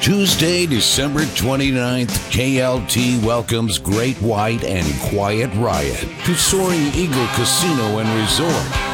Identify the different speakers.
Speaker 1: Tuesday, December 29th, KLT welcomes Great White and Quiet Riot to Soaring Eagle Casino and Resort.